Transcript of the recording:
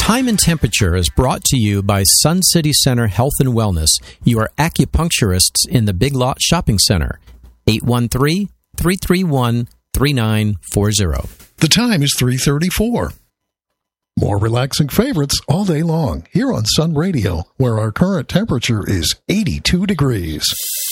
Time and Temperature is brought to you by Sun City Center Health and Wellness, your acupuncturists in the Big Lot Shopping Center. 813-331-3940. The time is 3:34. More relaxing favorites all day long here on Sun Radio, where our current temperature is 82 degrees.